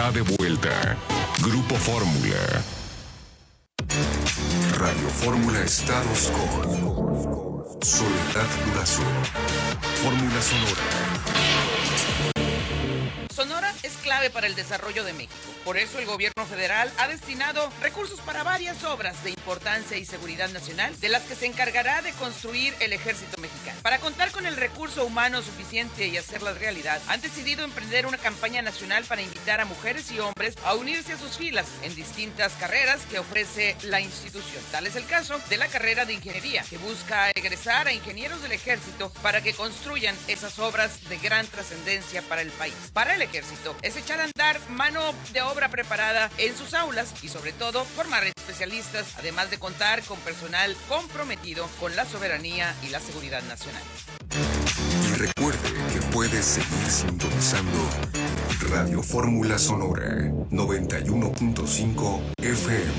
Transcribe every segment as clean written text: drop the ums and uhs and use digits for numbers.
está de vuelta. Grupo Fórmula. Radio Fórmula Estados con Soledad Durazo. Fórmula Sonora. Sonora es clave para el desarrollo de México. Por eso el gobierno federal ha destinado recursos para varias obras de importancia y seguridad nacional, de las que se encargará de construir el ejército mexicano. Para contar con el recurso humano suficiente y hacerlas realidad, han decidido emprender una campaña nacional para invitar a mujeres y hombres a unirse a sus filas en distintas carreras que ofrece la institución. Tal es el caso de la carrera de ingeniería, que busca egresar a ingenieros del ejército para que construyan esas obras de gran trascendencia para el país. Para el ejército es echar a andar mano de obra preparada en sus aulas y sobre todo formar especialistas, además de contar con personal comprometido con la soberanía y la seguridad nacional. Y recuerde que puede seguir sintonizando Radio Fórmula Sonora 91.5 FM.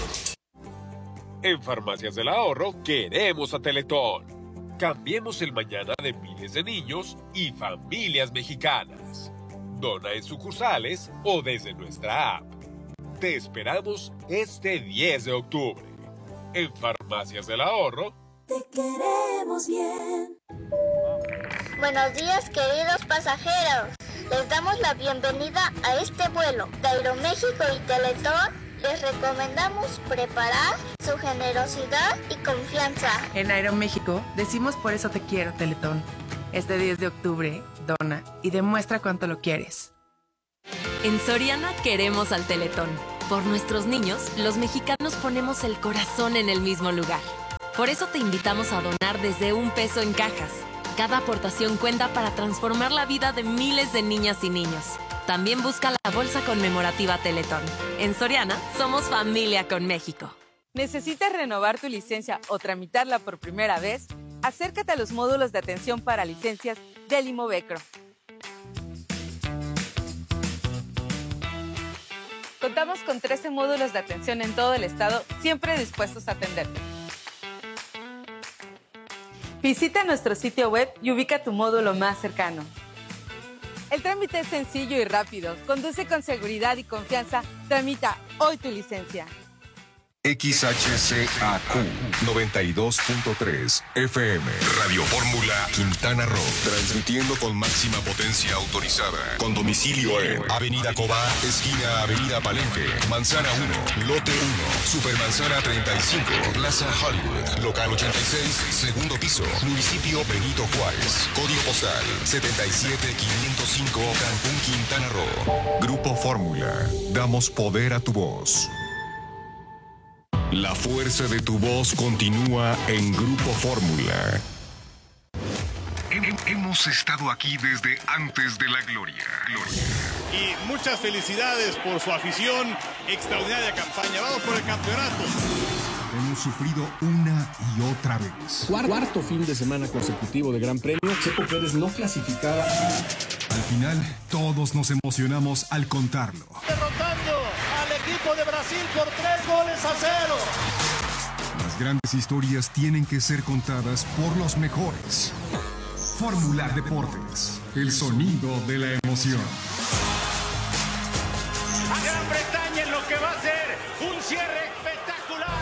En Farmacias del Ahorro queremos a Teletón. Cambiemos el mañana de miles de niños y familias mexicanas. Dona en sucursales o desde nuestra app. Te esperamos este 10 de octubre. En Farmacias del Ahorro. Te queremos bien. Buenos días, queridos pasajeros. Les damos la bienvenida a este vuelo. De Aeroméxico y Teletón les recomendamos preparar su generosidad y confianza. En Aeroméxico decimos por eso te quiero, Teletón. Este 10 de octubre, dona y demuestra cuánto lo quieres. En Soriana queremos al Teletón. Por nuestros niños, los mexicanos ponemos el corazón en el mismo lugar. Por eso te invitamos a donar desde $1 en cajas. Cada aportación cuenta para transformar la vida de miles de niñas y niños. También busca la bolsa conmemorativa Teletón. En Soriana, somos familia con México. ¿Necesitas renovar tu licencia o tramitarla por primera vez? Acércate a los módulos de atención para licencias del Imovecro. Contamos con 13 módulos de atención en todo el estado, siempre dispuestos a atenderte. Visita nuestro sitio web y ubica tu módulo más cercano. El trámite es sencillo y rápido. Conduce con seguridad y confianza. Tramita hoy tu licencia. XHCAQ 92.3 FM Radio Fórmula Quintana Roo, transmitiendo con máxima potencia autorizada, con domicilio en Avenida Cobá, esquina Avenida Palenque, Manzana 1, Lote 1, Supermanzana 35, Plaza Hollywood, local 86, segundo piso, municipio Benito Juárez, código postal 77505, Cancún, Quintana Roo. Grupo Fórmula, damos poder a tu voz. La fuerza de tu voz continúa en Grupo Fórmula. Hemos estado aquí desde antes de la gloria. Y muchas felicidades por su afición, extraordinaria campaña. Vamos por el campeonato. Hemos sufrido una y otra vez. Cuarto fin de semana consecutivo de Gran Premio. Checo Pérez no clasificaba. Al final, todos nos emocionamos al contarlo. Derrotando al equipo de Brasil por 3-0. Las grandes historias tienen que ser contadas por los mejores. Fórmula Deportes, el sonido de la emoción. A Gran Bretaña en lo que va a ser un cierre espectacular.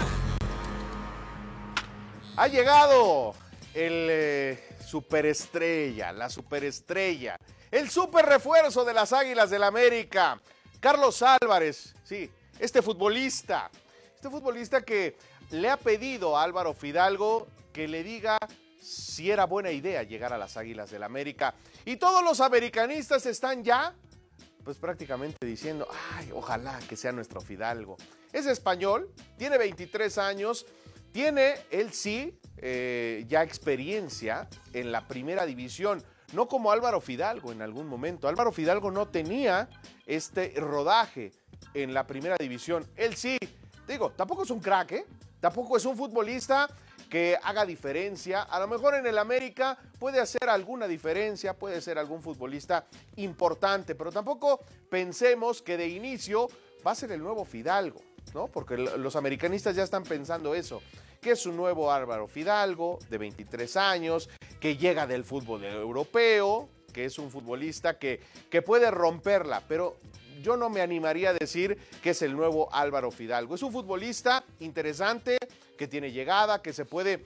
Ha llegado el superestrella, la superestrella, el super refuerzo de las Águilas del América, Carlos Álvarez, sí, este futbolista que le ha pedido a Álvaro Fidalgo que le diga si era buena idea llegar a las Águilas del América. Y todos los americanistas están ya, pues prácticamente diciendo, ay, ojalá que sea nuestro Fidalgo. Es español, tiene 23 años, tiene, él sí, ya experiencia en la primera división. No como Álvaro Fidalgo en algún momento. Álvaro Fidalgo no tenía este rodaje en la primera división. Él sí, digo, tampoco es un crack, ¿eh? Tampoco es un futbolista que haga diferencia. A lo mejor en el América puede hacer alguna diferencia, puede ser algún futbolista importante, pero tampoco pensemos que de inicio va a ser el nuevo Fidalgo, ¿no? Porque los americanistas ya están pensando eso, que es un nuevo Álvaro Fidalgo de 23 años, que llega del fútbol europeo, que es un futbolista que puede romperla, pero yo no me animaría a decir que es el nuevo Álvaro Fidalgo. Es un futbolista interesante, que tiene llegada, que se puede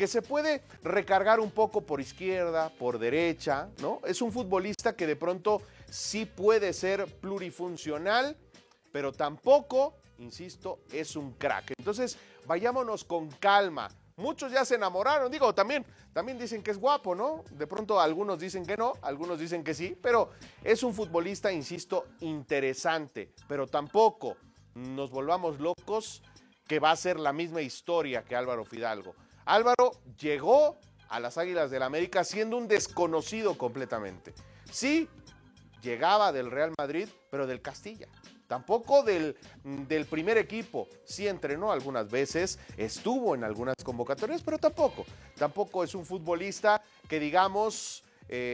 recargar un poco por izquierda, por derecha, ¿no? Es un futbolista que de pronto sí puede ser plurifuncional, pero tampoco, insisto, es un crack. Entonces, vayámonos con calma. Muchos ya se enamoraron, digo, también dicen que es guapo, ¿no? De pronto algunos dicen que no, algunos dicen que sí, pero es un futbolista, insisto, interesante, pero tampoco nos volvamos locos que va a ser la misma historia que Álvaro Fidalgo. Álvaro llegó a las Águilas del América siendo un desconocido completamente. Sí, llegaba del Real Madrid, pero del Castilla. Tampoco del primer equipo. Sí entrenó algunas veces, estuvo en algunas convocatorias, pero tampoco es un futbolista que digamos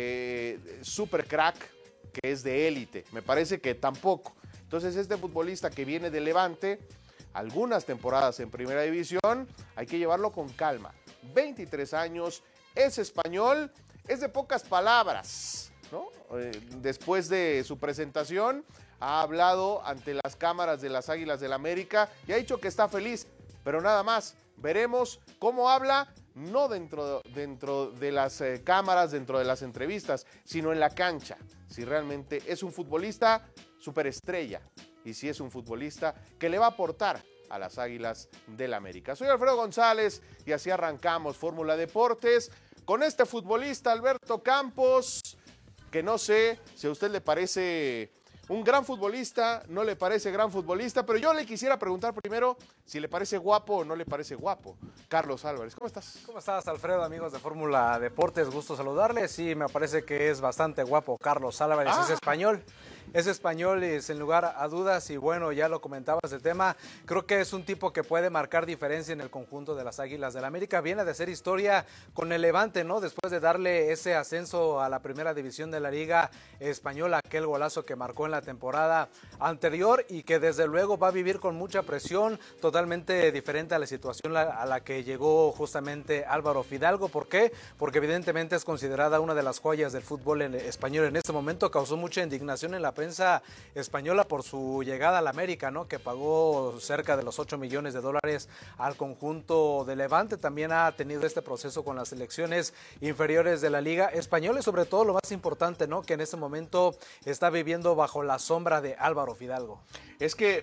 super crack, que es de élite. Me parece que tampoco. Entonces este futbolista que viene de Levante, algunas temporadas en Primera División, hay que llevarlo con calma. 23 años, es español, es de pocas palabras, ¿no? Después de su presentación, ha hablado ante las cámaras de las Águilas del América y ha dicho que está feliz, pero nada más. Veremos cómo habla, no dentro de las cámaras, dentro de las entrevistas, sino en la cancha. Si realmente es un futbolista superestrella y si es un futbolista que le va a aportar a las Águilas del América. Soy Alfredo González y así arrancamos Fórmula Deportes con este futbolista Alberto Campos, que no sé si a usted le parece un gran futbolista, no le parece gran futbolista, pero yo le quisiera preguntar primero si le parece guapo o no le parece guapo. Carlos Álvarez, ¿cómo estás? ¿Cómo estás, Alfredo, amigos de Fórmula Deportes? Gusto saludarles. Sí, me parece que es bastante guapo Carlos Álvarez, es español. Es español y sin lugar a dudas, y bueno, ya lo comentabas el tema, creo que es un tipo que puede marcar diferencia en el conjunto de las Águilas del América. Viene de hacer historia con el Levante, ¿no? Después de darle ese ascenso a la primera división de la Liga Española, aquel golazo que marcó en la temporada anterior y que desde luego va a vivir con mucha presión, totalmente diferente a la situación a la que llegó justamente Álvaro Fidalgo. ¿Por qué? Porque evidentemente es considerada una de las joyas del fútbol español en este momento. Causó mucha indignación en la prensa española por su llegada al América, ¿no? Que pagó cerca de los $8 millones al conjunto de Levante. También ha tenido este proceso con las selecciones inferiores de la Liga Española y sobre todo lo más importante, ¿no? Que en este momento está viviendo bajo la sombra de Álvaro Fidalgo. Es que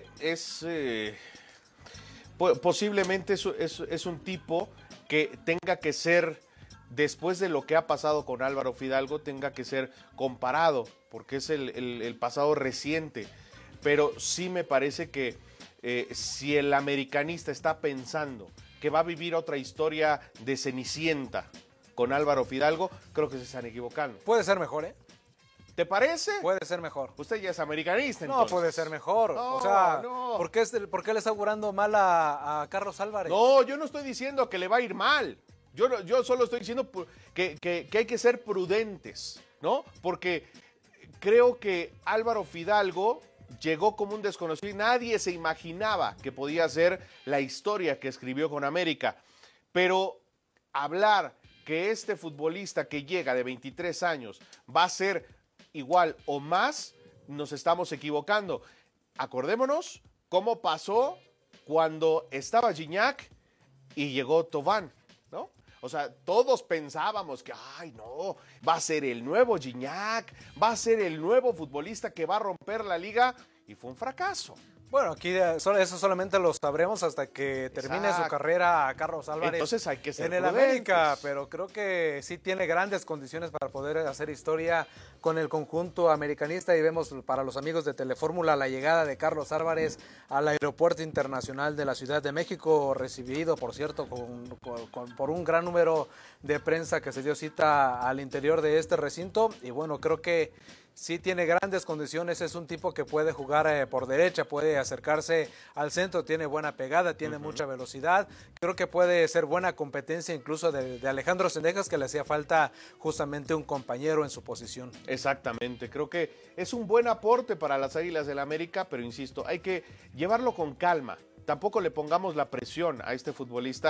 posiblemente es un tipo que tenga que ser, después de lo que ha pasado con Álvaro Fidalgo, tenga que ser comparado, porque es el pasado reciente. Pero sí me parece que si el americanista está pensando que va a vivir otra historia de Cenicienta con Álvaro Fidalgo, creo que se están equivocando. Puede ser mejor, ¿eh? ¿Te parece? Puede ser mejor. Usted ya es americanista, No, entonces. puede ser mejor. No, o sea, no. ¿por qué le está augurando mal a Carlos Álvarez? No, yo no estoy diciendo que le va a ir mal. Yo solo estoy diciendo que hay que ser prudentes, ¿no? Porque creo que Álvaro Fidalgo llegó como un desconocido y nadie se imaginaba que podía ser la historia que escribió con América. Pero hablar que este futbolista que llega de 23 años va a ser igual o más, nos estamos equivocando. Acordémonos cómo pasó cuando estaba Gignac y llegó Thauvin, ¿no? O sea, todos pensábamos que, ay, no, va a ser el nuevo Gignac, va a ser el nuevo futbolista que va a romper la liga, y fue un fracaso. Bueno, aquí eso solamente lo sabremos hasta que termine su carrera Carlos Álvarez. Entonces hay que ser en el América, pero creo que sí tiene grandes condiciones para poder hacer historia con el conjunto americanista y vemos para los amigos de Telefórmula la llegada de Carlos Álvarez al Aeropuerto Internacional de la Ciudad de México, recibido, por cierto, por un gran número de prensa que se dio cita al interior de este recinto y bueno, creo que sí tiene grandes condiciones, es un tipo que puede jugar por derecha, puede acercarse al centro, tiene buena pegada, tiene mucha velocidad. Creo que puede ser buena competencia incluso de Alejandro Zendejas, que le hacía falta justamente un compañero en su posición. Exactamente, creo que es un buen aporte para las Águilas del América, pero insisto, hay que llevarlo con calma. Tampoco le pongamos la presión a este futbolista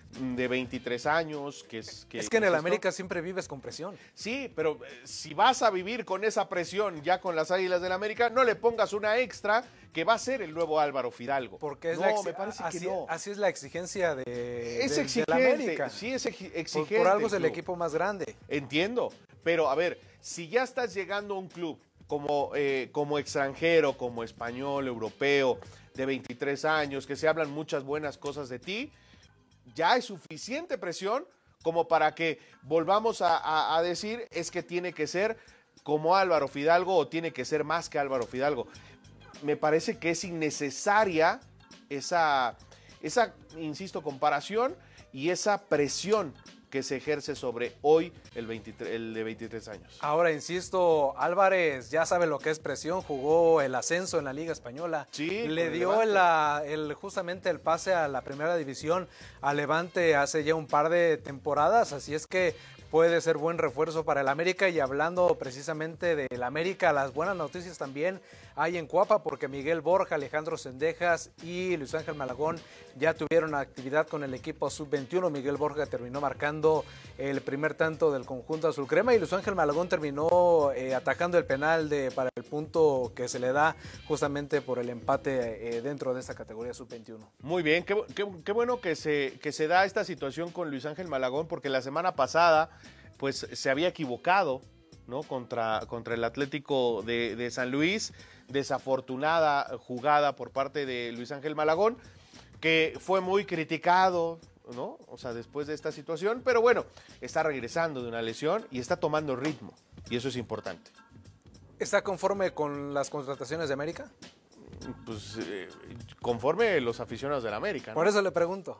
de 23 años, Es que en el América siempre vives con presión. Sí, pero si vas a vivir con esa presión ya con las Águilas del América, no le pongas una extra que va a ser el nuevo Álvaro Fidalgo. Porque es me parece así, que no. Así es la exigencia de Exigente, la América. sí, es exigente. Por algo es el club. equipo más grande. Entiendo, pero a ver, si ya estás llegando a un club como extranjero, como español, europeo, de 23 años, que se hablan muchas buenas cosas de ti, ya hay suficiente presión como para que volvamos a decir es que tiene que ser como Álvaro Fidalgo o tiene que ser más que Álvaro Fidalgo. Me parece que es innecesaria esa insisto, comparación y esa presión que se ejerce sobre hoy el de 23 años. Ahora, insisto, Álvarez ya sabe lo que es presión, jugó el ascenso en la Liga Española, sí, le dio justamente el pase a la primera división a Levante hace ya un par de temporadas, así es que puede ser buen refuerzo para el América. Y hablando precisamente del América, las buenas noticias también hay en Cuapa, porque Miguel Borja, Alejandro Cendejas y Luis Ángel Malagón ya tuvieron actividad con el equipo sub-21. Miguel Borja terminó marcando el primer tanto del conjunto azul crema y Luis Ángel Malagón terminó atajando el penal para el punto que se le da justamente por el empate dentro de esta categoría sub-21. Muy bien, qué bueno que se da esta situación con Luis Ángel Malagón, porque la semana pasada pues se había equivocado, ¿no? contra el Atlético de San Luis. Desafortunada jugada por parte de Luis Ángel Malagón, que fue muy criticado, ¿no? O sea, después de esta situación, pero bueno, está regresando de una lesión y está tomando ritmo, y eso es importante. ¿Está conforme con las contrataciones de América? Pues conforme los aficionados del América, ¿no? Por eso le pregunto.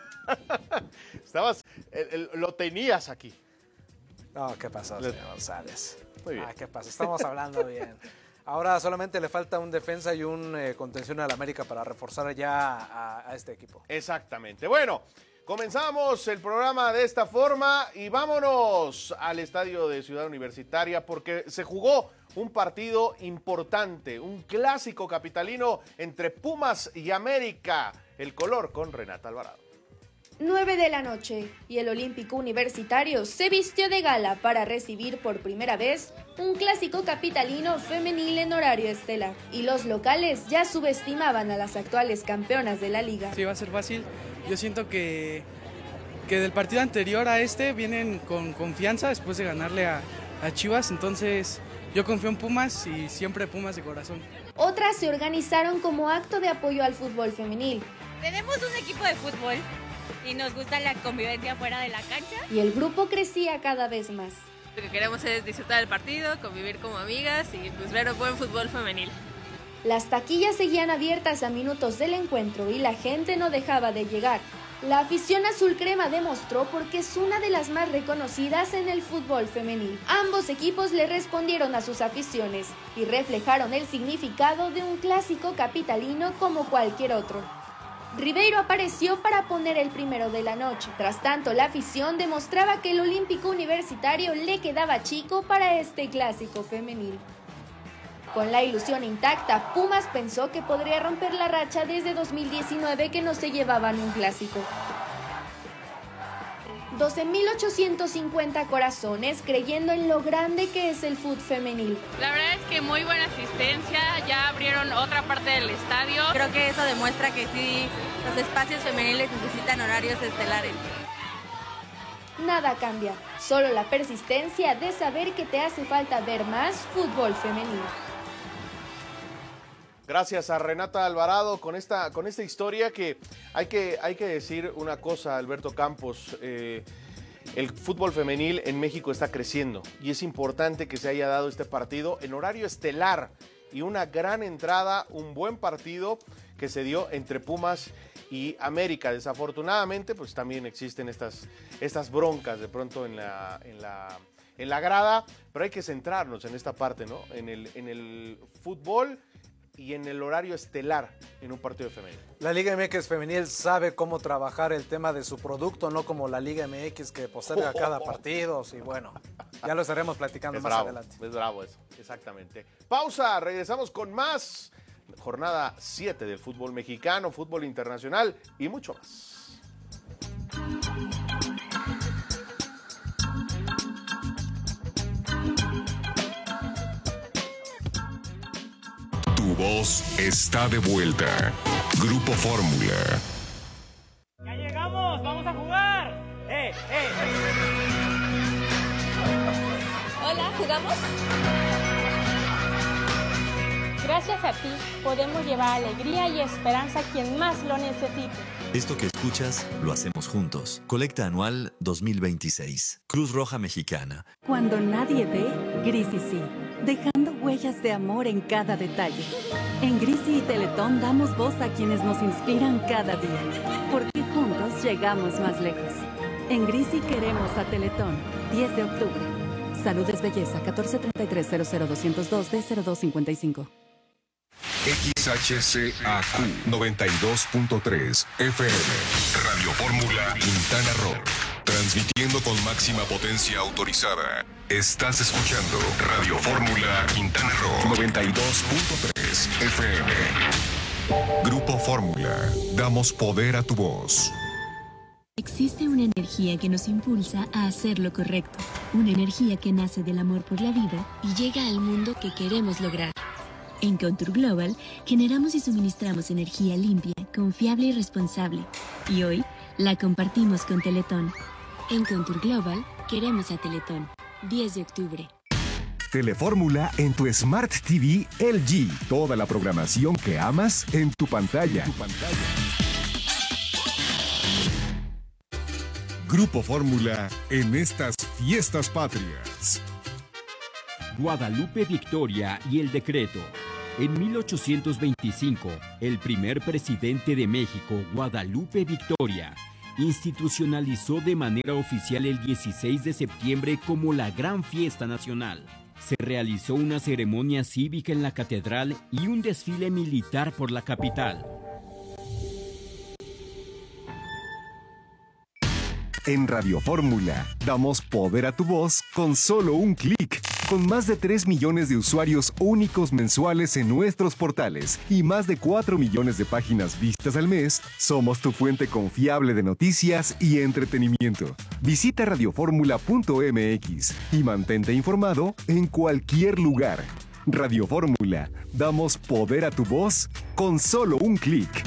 Lo tenías aquí. No, ¿qué pasó, señor González? Muy bien. ¿Qué pasa? Estamos hablando bien. Ahora solamente le falta un defensa y un contención al América para reforzar ya a este equipo. Exactamente. Bueno, comenzamos el programa de esta forma y vámonos al estadio de Ciudad Universitaria, porque se jugó un partido importante, un clásico capitalino entre Pumas y América. El color con Renata Alvarado. 9 de la noche y el Olímpico Universitario se vistió de gala para recibir por primera vez un clásico capitalino femenil en horario estelar. Y los locales ya subestimaban a las actuales campeonas de la liga. Sí, va a ser fácil. Yo siento que del partido anterior a este vienen con confianza después de ganarle a Chivas. Entonces yo confío en Pumas y siempre Pumas de corazón. Otras se organizaron como acto de apoyo al fútbol femenil. Tenemos un equipo de fútbol y nos gusta la convivencia fuera de la cancha. Y el grupo crecía cada vez más. Lo que queremos es disfrutar del partido, convivir como amigas y pues ver buen fútbol femenil. Las taquillas seguían abiertas a minutos del encuentro y la gente no dejaba de llegar. La afición azul crema demostró porque es una de las más reconocidas en el fútbol femenil. Ambos equipos le respondieron a sus aficiones y reflejaron el significado de un clásico capitalino como cualquier otro. Ribeiro apareció para poner el primero de la noche. Tras tanto, la afición demostraba que el Olímpico Universitario le quedaba chico para este clásico femenil. Con la ilusión intacta, Pumas pensó que podría romper la racha desde 2019 que no se llevaban un clásico. 12.850 corazones creyendo en lo grande que es el fútbol femenil. La verdad es que muy buena asistencia, ya abrieron otra parte del estadio. Creo que eso demuestra que sí, los espacios femeniles necesitan horarios estelares. Nada cambia, solo la persistencia de saber que te hace falta ver más fútbol femenil. Gracias a Renata Alvarado con esta historia que hay que decir una cosa, Alberto Campos. El fútbol femenil en México está creciendo y es importante que se haya dado este partido en horario estelar y una gran entrada, un buen partido que se dio entre Pumas y América. Desafortunadamente, pues también existen estas broncas de pronto en la grada, pero hay que centrarnos en esta parte, ¿no? En el fútbol y en el horario estelar en un partido femenil. La Liga MX femenil sabe cómo trabajar el tema de su producto, no como la Liga MX que posterga cada partido. Y bueno, ya lo estaremos platicando más adelante. Es bravo eso, exactamente. Pausa, regresamos con más. Jornada 7 del fútbol mexicano, fútbol internacional y mucho más. voz está de vuelta. Grupo Fórmula. ¡Ya llegamos! ¡Vamos a jugar! Hola, ¿jugamos? Gracias a ti podemos llevar alegría y esperanza a quien más lo necesite. Esto que escuchas lo hacemos juntos. Colecta anual 2026. Cruz Roja Mexicana. Cuando nadie ve, Grisi sí, dejando huellas de amor en cada detalle. En Grisi y Teletón damos voz a quienes nos inspiran cada día, porque juntos llegamos más lejos. En Grisi queremos a Teletón. 10 de octubre. Salud es belleza. 1433-00202-D0255. XHCAQ 92.3 FM. Radio Fórmula Quintana Roo. Transmitiendo con máxima potencia autorizada. Estás escuchando Radio Fórmula Quintana Roo 92.3 FM. Grupo Fórmula. Damos poder a tu voz. Existe una energía que nos impulsa a hacer lo correcto. Una energía que nace del amor por la vida y llega al mundo que queremos lograr. En Contour Global generamos y suministramos energía limpia, confiable y responsable. Y hoy la compartimos con Teletón. En Contour Global queremos a Teletón. 10 de octubre. Telefórmula en tu Smart TV LG. Toda la programación que amas en tu pantalla. Grupo Fórmula en estas fiestas patrias. Guadalupe Victoria y el decreto. En 1825, el primer presidente de México, Guadalupe Victoria, institucionalizó de manera oficial el 16 de septiembre como la Gran Fiesta Nacional. Se realizó una ceremonia cívica en la catedral y un desfile militar por la capital. En Radio Fórmula, damos poder a tu voz con solo un clic. Con más de 3 millones de usuarios únicos mensuales en nuestros portales y más de 4 millones de páginas vistas al mes, somos tu fuente confiable de noticias y entretenimiento. Visita radioformula.mx y mantente informado en cualquier lugar. Radio Fórmula, damos poder a tu voz con solo un clic.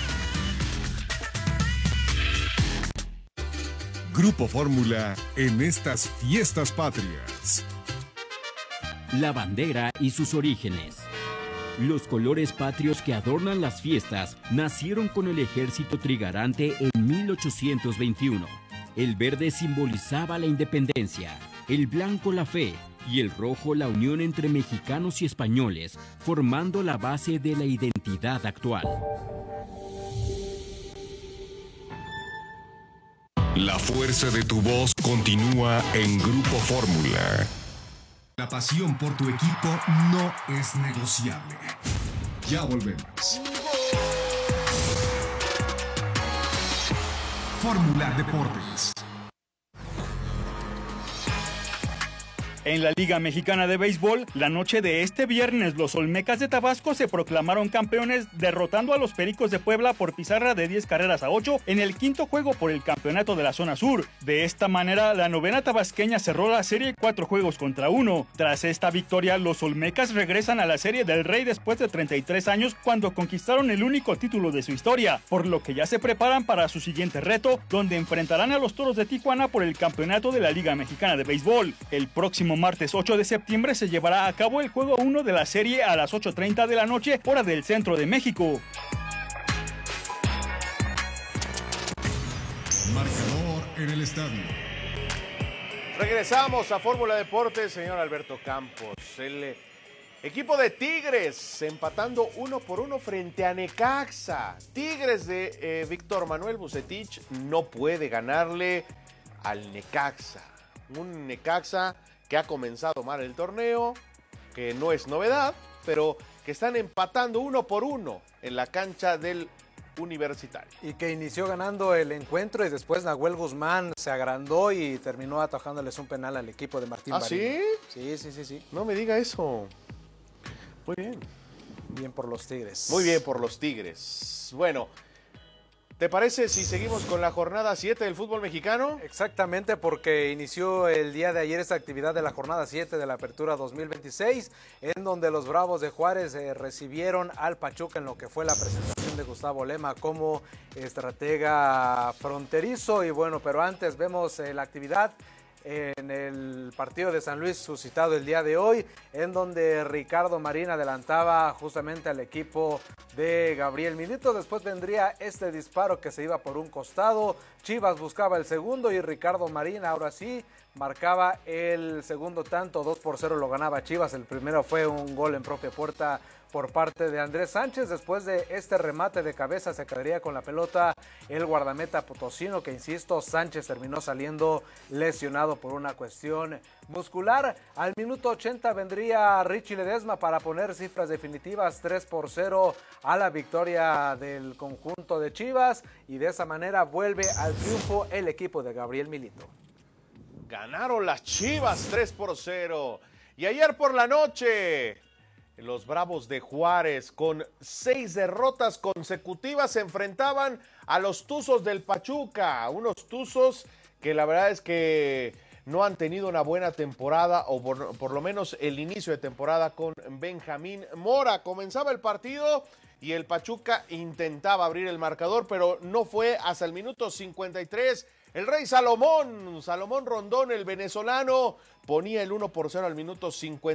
Grupo Fórmula en estas fiestas patrias. La bandera y sus orígenes. Los colores patrios que adornan las fiestas nacieron con el ejército trigarante en 1821. El verde simbolizaba la independencia, el blanco la fe y el rojo la unión entre mexicanos y españoles, formando la base de la identidad actual. La fuerza de tu voz continúa en Grupo Fórmula. La pasión por tu equipo no es negociable. Ya volvemos. Fórmula Deportes. En la Liga Mexicana de Béisbol, la noche de este viernes, los Olmecas de Tabasco se proclamaron campeones, derrotando a los Pericos de Puebla por pizarra de 10-8 en el quinto juego por el campeonato de la zona sur. De esta manera, la novena tabasqueña cerró la serie 4-1. Tras esta victoria, los Olmecas regresan a la Serie del Rey después de 33 años, cuando conquistaron el único título de su historia, por lo que ya se preparan para su siguiente reto, donde enfrentarán a los Toros de Tijuana por el campeonato de la Liga Mexicana de Béisbol. El próximo martes 8 de septiembre se llevará a cabo el juego 1 de la serie a las 8:30 de la noche, hora del centro de México. Marcador en el estadio. Regresamos a Fórmula Deportes, señor Alberto Campos. El equipo de Tigres empatando 1-1 frente a Necaxa. Tigres de Víctor Manuel Vucetich no puede ganarle al Necaxa. Un Necaxa que ha comenzado mal el torneo, que no es novedad, pero que están empatando 1-1 en la cancha del Universitario. Y que inició ganando el encuentro y después Nahuel Guzmán se agrandó y terminó atajándoles un penal al equipo de Martín Barino. ¿Sí? Sí. No me diga eso. Muy bien. Bien por los Tigres. Muy bien por los Tigres. Bueno, ¿Te parece si seguimos con la jornada 7 del fútbol mexicano? Exactamente, porque inició el día de ayer esta actividad de la jornada 7 de la Apertura 2026, en donde los Bravos de Juárez recibieron al Pachuca en lo que fue la presentación de Gustavo Lema como estratega fronterizo. Y bueno, pero antes vemos la actividad en el partido de San Luis suscitado el día de hoy, en donde Ricardo Marín adelantaba justamente al equipo de Gabriel Milito. Después vendría este disparo que se iba por un costado, Chivas buscaba el segundo y Ricardo Marín ahora sí marcaba el segundo tanto. 2-0 lo ganaba Chivas. El primero fue un gol en propia puerta por parte de Andrés Sánchez. Después de este remate de cabeza se quedaría con la pelota el guardameta potosino, que insisto, Sánchez terminó saliendo lesionado por una cuestión muscular. Al minuto 80 vendría Richie Ledesma para poner cifras definitivas. 3-0 a la victoria del conjunto de Chivas, y de esa manera vuelve al triunfo el equipo de Gabriel Milito. Ganaron las Chivas 3-0. Y ayer por la noche, los Bravos de Juárez, con 6 derrotas consecutivas, se enfrentaban a los Tuzos del Pachuca. Unos Tuzos que la verdad es que no han tenido una buena temporada, o por lo menos el inicio de temporada con Benjamín Mora. Comenzaba el partido y el Pachuca intentaba abrir el marcador, pero no fue hasta el minuto 53. El Rey Salomón Rondón, el venezolano, ponía el 1-0 al minuto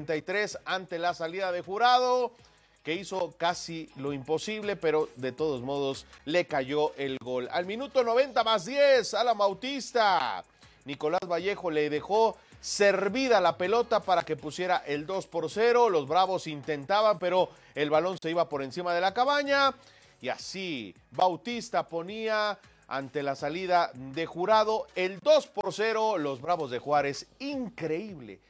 53 ante la salida de Jurado, que hizo casi lo imposible, pero de todos modos le cayó el gol. Al minuto 90+10, Alan Bautista, Nicolás Vallejo le dejó servida la pelota para que pusiera el 2-0. Los Bravos intentaban, pero el balón se iba por encima de la cabaña, y así Bautista ponía ante la salida de Jurado el 2-0. Los Bravos de Juárez, increíble,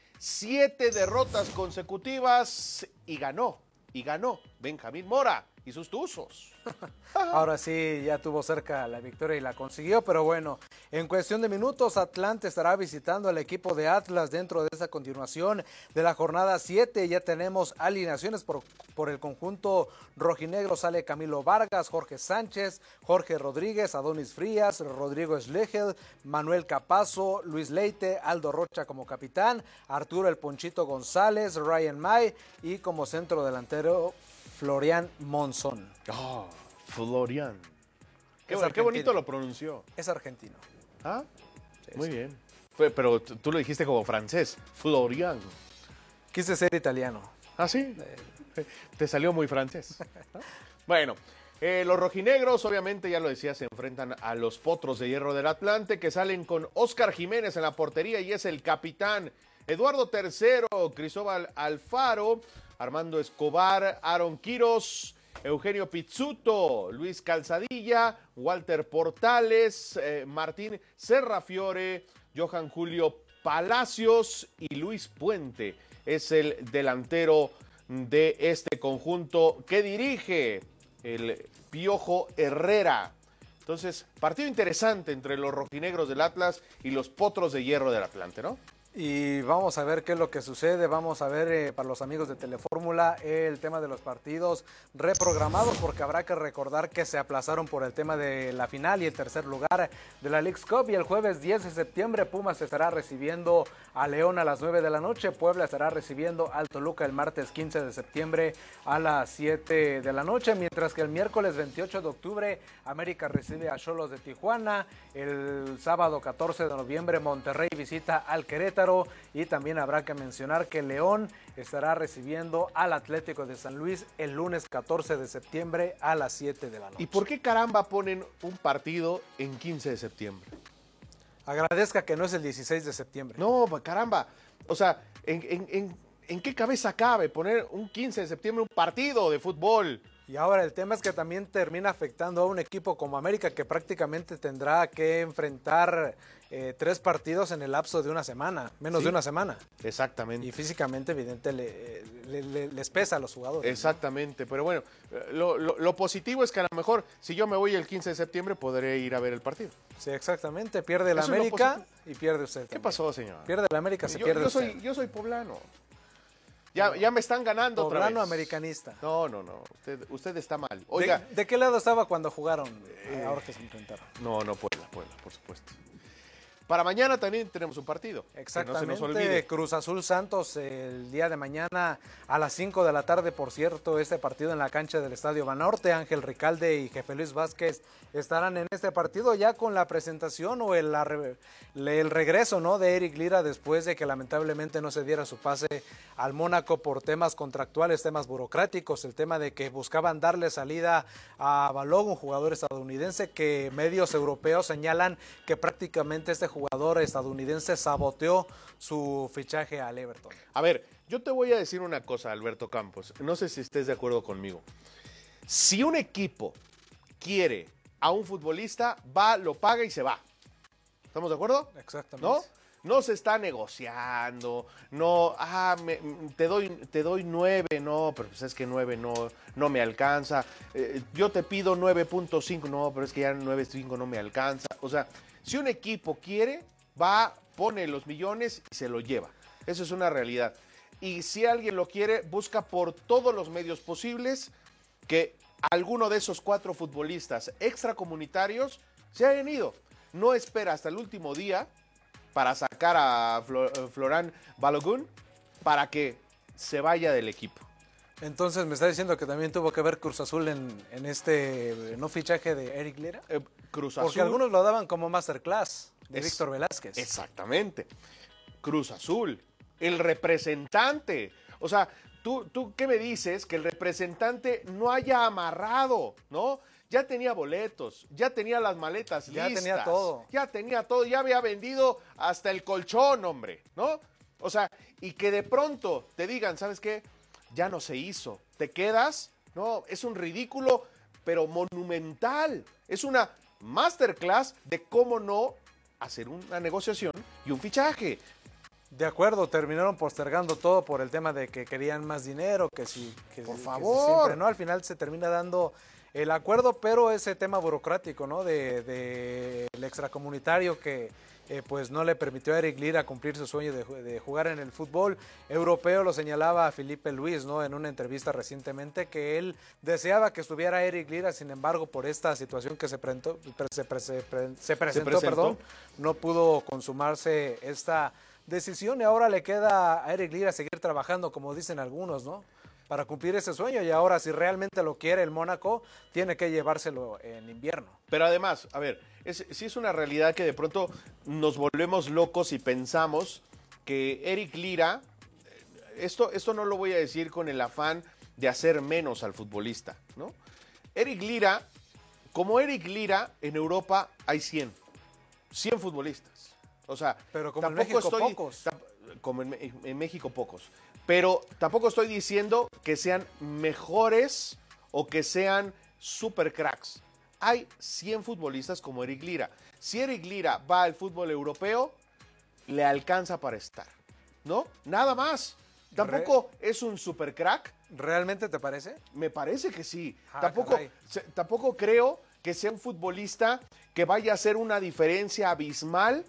7 derrotas consecutivas, y ganó Benjamín Mora y sus Tuzos. Ahora sí, ya tuvo cerca la victoria y la consiguió, pero bueno, en cuestión de minutos, Atlante estará visitando al equipo de Atlas dentro de esta continuación de la jornada 7. Ya tenemos alineaciones por el conjunto rojinegro. Sale Camilo Vargas, Jorge Sánchez, Jorge Rodríguez, Adonis Frías, Rodrigo Schlegel, Manuel Capazo, Luis Leite, Aldo Rocha como capitán, Arturo El Ponchito González, Ryan May, y como centro delantero Florian Monzón. Oh, Florian. Qué bonito lo pronunció. Es argentino. ¿Ah? Sí, muy sí. bien. Pero tú lo dijiste como francés. Florian. Quise ser italiano. ¿Ah, sí? Te salió muy francés. Bueno, los rojinegros, obviamente, ya lo decía, se enfrentan a los Potros de Hierro del Atlante, que salen con Óscar Jiménez en la portería y es el capitán. Eduardo III, Cristóbal Alfaro, Armando Escobar, Aaron Quiros, Eugenio Pizzuto, Luis Calzadilla, Walter Portales, Martín Serrafiore, Johan Julio Palacios y Luis Puente. Es el delantero de este conjunto que dirige el Piojo Herrera. Entonces, partido interesante entre los rojinegros del Atlas y los Potros de Hierro del Atlante, ¿no? Y vamos a ver qué es lo que sucede. Vamos a ver para los amigos de Telefórmula el tema de los partidos reprogramados, porque habrá que recordar que se aplazaron por el tema de la final y el tercer lugar de la Leagues Cup. Y el jueves 10 de septiembre Pumas estará recibiendo a León a las 9 de la noche. Puebla estará recibiendo al Toluca el martes 15 de septiembre a las 7 de la noche. Mientras que el miércoles 28 de octubre América recibe a Xolos de Tijuana. El sábado 14 de noviembre Monterrey visita al Querétaro. Y también habrá que mencionar que León estará recibiendo al Atlético de San Luis el lunes 14 de septiembre a las 7 de la noche. ¿Y por qué caramba ponen un partido en 15 de septiembre? Agradezca que no es el 16 de septiembre. No, caramba. O sea, ¿en qué cabeza cabe poner un 15 de septiembre un partido de fútbol? Y ahora el tema es que también termina afectando a un equipo como América, que prácticamente tendrá que enfrentar 3 partidos en el lapso de una semana, menos de una semana. Exactamente. Y físicamente, evidente, les pesa a los jugadores. Exactamente, ¿no? Pero bueno, lo positivo es que a lo mejor si yo me voy el 15 de septiembre podré ir a ver el partido. Sí, exactamente. Pierde el América y pierde usted también. ¿Qué pasó, señor? Pierde el América, pierde usted. Yo soy poblano. Ya me están ganando otra vez. Poblano americanista. No. Usted está mal. Oiga. ¿De qué lado estaba cuando jugaron ahora que se enfrentaron? No, Puebla, por supuesto. Para mañana también tenemos un partido. Exactamente, que no se nos olvide. Cruz Azul Santos el día de mañana a las 5 de la tarde, por cierto, este partido en la cancha del Estadio Banorte. Ángel Ricalde y Jefe Luis Vázquez estarán en este partido ya con la presentación o el regreso, ¿no?, de Eric Lira después de que lamentablemente no se diera su pase al Mónaco por temas contractuales, temas burocráticos, el tema de que buscaban darle salida a Balogun, un jugador estadounidense que medios europeos señalan que prácticamente este jugador estadounidense saboteó su fichaje al Everton. A ver, yo te voy a decir una cosa, Alberto Campos, no sé si estés de acuerdo conmigo. Si un equipo quiere a un futbolista, va, lo paga y se va. ¿Estamos de acuerdo? Exactamente. No se está negociando, no, te doy 9, no, pero pues es que 9 no me alcanza. Yo te pido 9.5, no, pero es que ya 9.5 no me alcanza. O sea, si un equipo quiere, va, pone los millones y se lo lleva. Eso es una realidad. Y si alguien lo quiere, busca por todos los medios posibles que alguno de esos 4 futbolistas extracomunitarios se hayan ido. No espera hasta el último día para sacar a Florent Balogun para que se vaya del equipo. Entonces, ¿me está diciendo que también tuvo que ver Cruz Azul en este no fichaje de Eric Lira? Cruz Azul. Porque algunos lo daban como masterclass de Víctor Velázquez. Exactamente. Cruz Azul, el representante. O sea, ¿tú qué me dices? Que el representante no haya amarrado, ¿no? Ya tenía boletos, ya tenía las maletas listas. Ya tenía todo. Ya había vendido hasta el colchón, hombre, ¿no? O sea, y que de pronto te digan, ¿sabes qué? Ya no se hizo. ¿Te quedas? No, es un ridículo, pero monumental. Es una masterclass de cómo no hacer una negociación y un fichaje. De acuerdo, terminaron postergando todo por el tema de que querían más dinero, por favor. Siempre, ¿no? Al final se termina dando el acuerdo, pero ese tema burocrático, ¿no? De el extracomunitario que pues no le permitió a Eric Lira cumplir su sueño de jugar en el fútbol europeo. Lo señalaba Felipe Luis, ¿no?, en una entrevista recientemente, que él deseaba que estuviera Eric Lira, sin embargo, por esta situación que se presentó, no pudo consumarse esta decisión y ahora le queda a Eric Lira seguir trabajando, como dicen algunos, ¿no?, para cumplir ese sueño, y ahora si realmente lo quiere el Mónaco, tiene que llevárselo en invierno. Pero además, a ver, sí es una realidad que de pronto nos volvemos locos y pensamos que Eric Lira, esto no lo voy a decir con el afán de hacer menos al futbolista, ¿no? Eric Lira, como Eric Lira, en Europa hay 100 futbolistas. O sea, pero como en México pocos. Como en México pocos. Pero tampoco estoy diciendo que sean mejores o que sean super cracks. Hay 100 futbolistas como Eric Lira. Si Eric Lira va al fútbol europeo, le alcanza para estar, ¿no? Nada más. Tampoco es un super crack. ¿Realmente te parece? Me parece que sí. Tampoco creo que sea un futbolista que vaya a hacer una diferencia abismal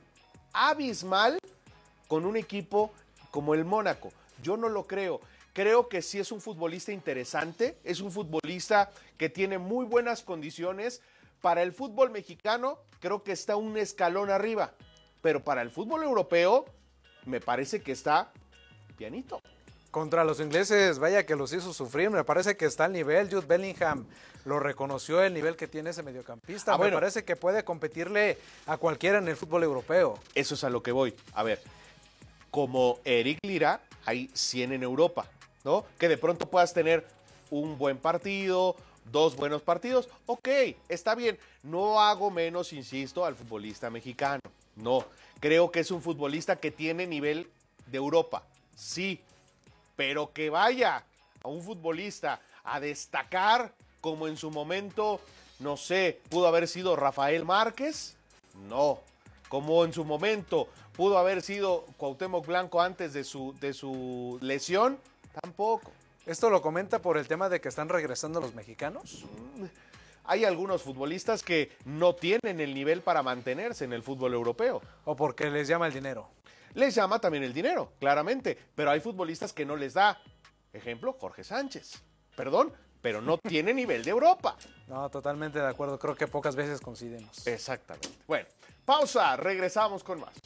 con un equipo como el Mónaco. Yo no lo creo. Creo que sí es un futbolista interesante, es un futbolista que tiene muy buenas condiciones. Para el fútbol mexicano, creo que está un escalón arriba. Pero para el fútbol europeo, me parece que está pianito. Contra los ingleses, vaya que los hizo sufrir. Me parece que está al nivel. Jude Bellingham lo reconoció, el nivel que tiene ese mediocampista. Me parece que puede competirle a cualquiera en el fútbol europeo. Eso es a lo que voy. A ver, como Eric Lira, hay 100 en Europa, ¿no? Que de pronto puedas tener un buen partido, 2 buenos partidos. Ok, está bien. No hago menos, insisto, al futbolista mexicano. No, creo que es un futbolista que tiene nivel de Europa. Sí, pero que vaya a un futbolista a destacar como en su momento, no sé, pudo haber sido Rafael Márquez. No, como en su momento pudo haber sido Cuauhtémoc Blanco antes de su lesión, tampoco. ¿Esto lo comenta por el tema de que están regresando los mexicanos? Hay algunos futbolistas que no tienen el nivel para mantenerse en el fútbol europeo. ¿O porque les llama el dinero? Les llama también el dinero, claramente, pero hay futbolistas que no les da Ejemplo, Jorge Sánchez. Perdón, pero no tiene nivel de Europa. No, totalmente de acuerdo. Creo que pocas veces coincidimos. Exactamente. Bueno, pausa. Regresamos con más.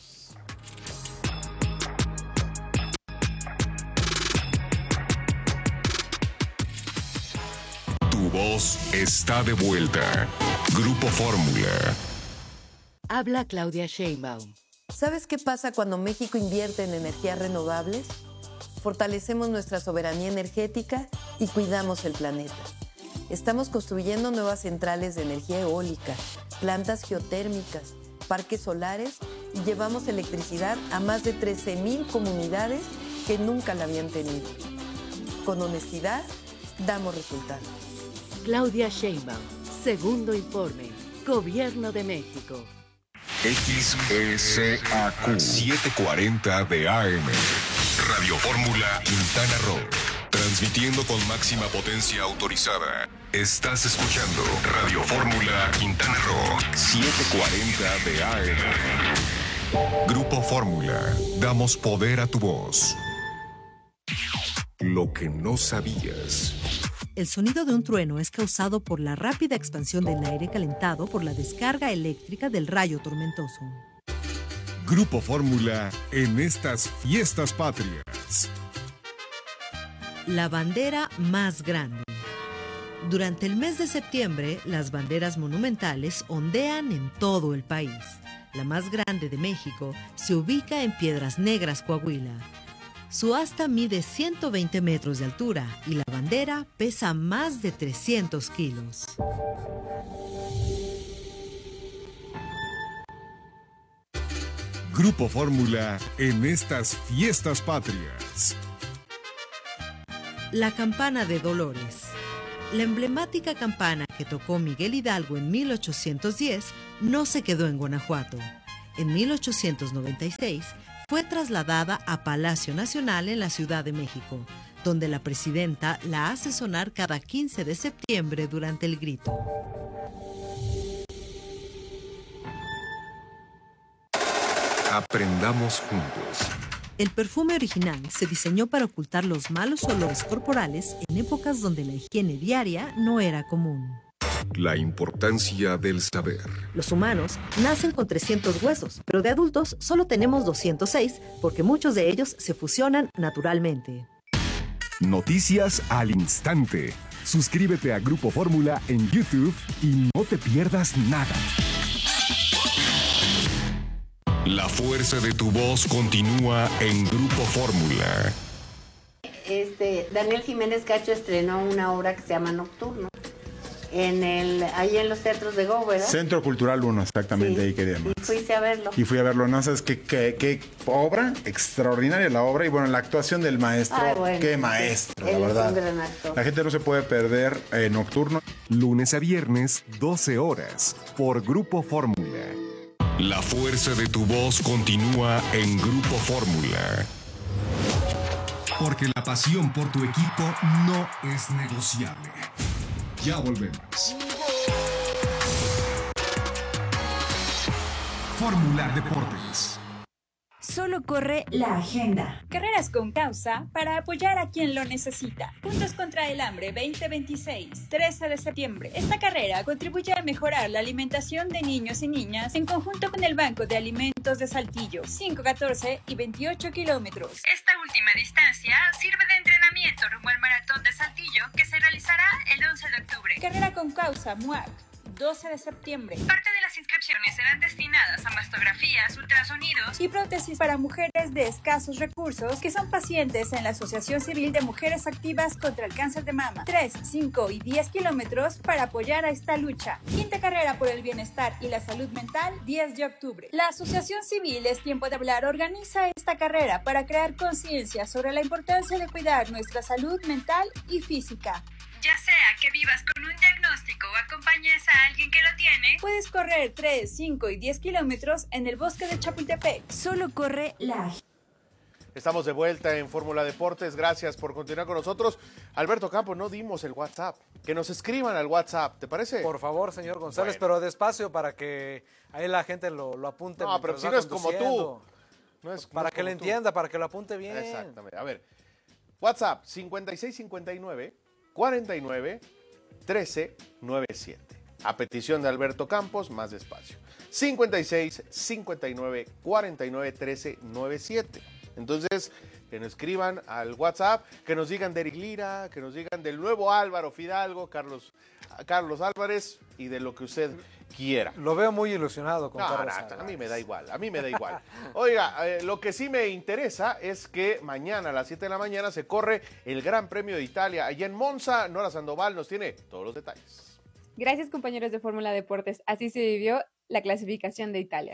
Tu voz está de vuelta. Grupo Fórmula. Habla Claudia Sheinbaum. ¿Sabes qué pasa cuando México invierte en energías renovables? Fortalecemos nuestra soberanía energética y cuidamos el planeta. Estamos construyendo nuevas centrales de energía eólica, plantas geotérmicas, parques solares y llevamos electricidad a más de 13,000 comunidades que nunca la habían tenido. Con honestidad, damos resultados. Claudia Sheinbaum, segundo informe, Gobierno de México. XSAQ 740 de AM. Radio Fórmula Quintana Roo. Transmitiendo con máxima potencia autorizada. Estás escuchando Radio Fórmula Quintana Roo 740 de AM. Grupo Fórmula. Damos poder a tu voz. Lo que no sabías. El sonido de un trueno es causado por la rápida expansión del aire calentado por la descarga eléctrica del rayo tormentoso. Grupo Fórmula en estas fiestas patrias. La bandera más grande. Durante el mes de septiembre, las banderas monumentales ondean en todo el país. La más grande de México se ubica en Piedras Negras, Coahuila. Su asta mide 120 metros de altura y la bandera pesa más de 300 kilos. Grupo Fórmula en estas fiestas patrias. La campana de Dolores. La emblemática campana que tocó Miguel Hidalgo en 1810 no se quedó en Guanajuato. En 1896 fue trasladada a Palacio Nacional en la Ciudad de México, donde la presidenta la hace sonar cada 15 de septiembre durante el grito. Aprendamos juntos. El perfume original se diseñó para ocultar los malos olores corporales en épocas donde la higiene diaria no era común. La importancia del saber. Los humanos nacen con 300 huesos, pero de adultos solo tenemos 206 porque muchos de ellos se fusionan naturalmente. Noticias al instante. Suscríbete a Grupo Fórmula en YouTube y no te pierdas nada. La fuerza de tu voz continúa en Grupo Fórmula. Daniel Jiménez Cacho estrenó una obra que se llama Nocturno. Ahí en los teatros de Go, ¿verdad? Centro Cultural 1, exactamente, sí. Ahí queríamos. Y fuiste a verlo. Y fui a verlo, no sabes qué obra, extraordinaria la obra, y bueno, la actuación del maestro, bueno, qué maestro, él la verdad. es un gran actor. La gente no se puede perder Nocturno. Lunes a viernes, 12 horas, por Grupo Fórmula. La fuerza de tu voz continúa en Grupo Fórmula. Porque la pasión por tu equipo no es negociable. Ya volvemos. Fórmula Deportes. Solo corre la agenda. Carreras con causa para apoyar a quien lo necesita. Juntos contra el hambre 2026, 13 de septiembre. Esta carrera contribuye a mejorar la alimentación de niños y niñas en conjunto con el Banco de Alimentos de Saltillo. 5, 14 y 28 kilómetros. Esta última distancia sirve de entrenamiento rumbo al Maratón de Saltillo que se realizará el 11 de octubre. Carrera con causa MUAC. 12 de septiembre. Parte de las inscripciones serán destinadas a mastografías, ultrasonidos y prótesis para mujeres de escasos recursos que son pacientes en la Asociación Civil de Mujeres Activas contra el Cáncer de Mama. 3, 5 y 10 kilómetros para apoyar a esta lucha. Quinta carrera por el bienestar y la salud mental, 10 de octubre. La Asociación Civil Es Tiempo de Hablar organiza esta carrera para crear conciencia sobre la importancia de cuidar nuestra salud mental y física. Ya sea que vivas con un diagnóstico o acompañes a alguien que lo tiene, puedes correr 3, 5 y 10 kilómetros en el bosque de Chapultepec. Solo corre la... Estamos de vuelta en Fórmula Deportes. Gracias por continuar con nosotros. Alberto Campos, no dimos el WhatsApp. Que nos escriban al WhatsApp, ¿te parece? Por favor, señor González, pero despacio para que ahí la gente lo apunte. No, pero si no es como tú. Para que lo entienda, para que lo apunte bien. Exactamente. A ver, WhatsApp 5659-49-1397. A petición de Alberto Campos, más despacio. 56-59-49-1397. Entonces, que nos escriban al WhatsApp, que nos digan de Eric Lira, que nos digan del nuevo Álvaro Fidalgo, Carlos Álvarez, y de lo que usted quiera. Lo veo muy ilusionado con Carlos Álvarez. A mí me da igual. Oiga, lo que sí me interesa es que mañana a las 7 de la mañana se corre el Gran Premio de Italia. Allá en Monza, Nora Sandoval nos tiene todos los detalles. Gracias, compañeros de Fórmula Deportes. Así se vivió la clasificación de Italia.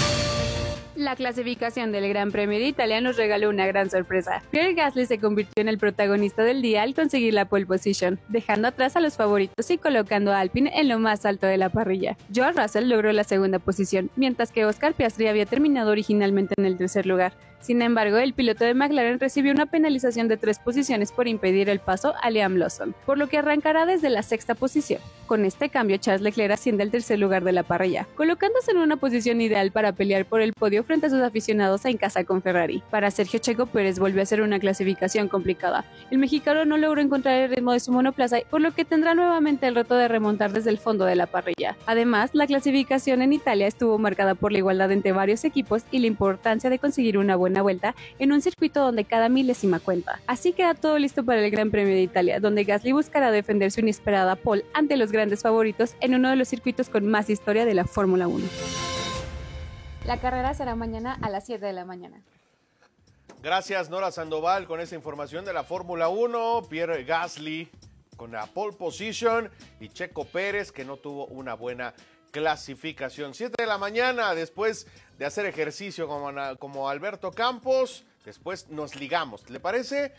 La clasificación del Gran Premio de Italia nos regaló una gran sorpresa. Pierre Gasly se convirtió en el protagonista del día al conseguir la pole position, dejando atrás a los favoritos y colocando a Alpine en lo más alto de la parrilla. George Russell logró la segunda posición, mientras que Oscar Piastri había terminado originalmente en el tercer lugar. Sin embargo, el piloto de McLaren recibió una penalización de 3 posiciones por impedir el paso a Liam Lawson, por lo que arrancará desde la sexta posición. Con este cambio, Charles Leclerc asciende al tercer lugar de la parrilla, colocándose en una posición ideal para pelear por el podio frente a sus aficionados en casa con Ferrari. Para Sergio Checo Pérez volvió a ser una clasificación complicada. El mexicano no logró encontrar el ritmo de su monoplaza, por lo que tendrá nuevamente el reto de remontar desde el fondo de la parrilla. Además, la clasificación en Italia estuvo marcada por la igualdad entre varios equipos y la importancia de conseguir una buena vuelta en un circuito donde cada milésima cuenta. Así queda todo listo para el Gran Premio de Italia, donde Gasly buscará defender su inesperada pole ante los grandes favoritos en uno de los circuitos con más historia de la Fórmula 1. La carrera será mañana a las 7 de la mañana. Gracias, Nora Sandoval, con esta información de la Fórmula 1. Pierre Gasly con la pole position y Checo Pérez, que no tuvo una buena clasificación. 7 de la mañana, después de hacer ejercicio como Alberto Campos, después nos ligamos, ¿le parece?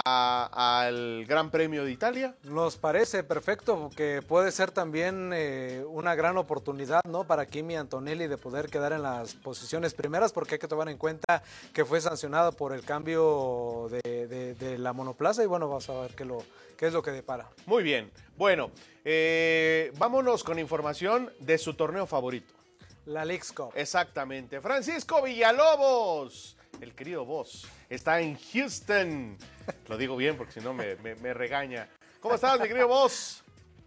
Al Gran Premio de Italia. Nos parece perfecto, que puede ser también una gran oportunidad, ¿no?, para Kimi Antonelli de poder quedar en las posiciones primeras, porque hay que tomar en cuenta que fue sancionado por el cambio de la monoplaza, y bueno, vamos a ver qué es lo que depara. Muy bien, bueno, vámonos con información de su torneo favorito. La Leagues Cup. Exactamente. Francisco Villalobos, el querido Boss, está en Houston. Lo digo bien porque si no me regaña. ¿Cómo estás, mi querido Boss?